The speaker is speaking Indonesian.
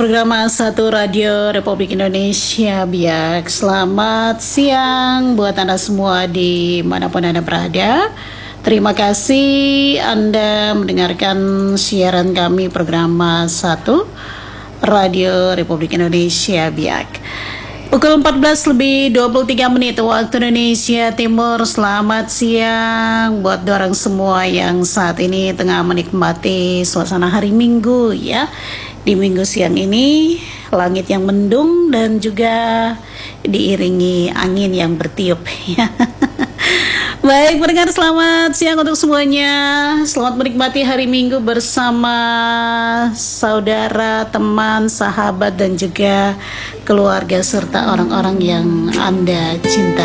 program Satu Radio Republik Indonesia Biak. Selamat siang buat Anda semua dimanapun Anda berada. Terima kasih Anda mendengarkan siaran kami program Satu Radio Republik Indonesia Biak. Pukul 14:23 waktu Indonesia Timur. Selamat siang buat dorang semua yang saat ini tengah menikmati suasana hari Minggu ya. Di minggu siang ini langit yang mendung dan juga diiringi angin yang bertiup ya. Baik pendengar, selamat siang untuk semuanya. Selamat menikmati hari Minggu bersama saudara, teman, sahabat dan juga keluarga serta orang-orang yang Anda cintai.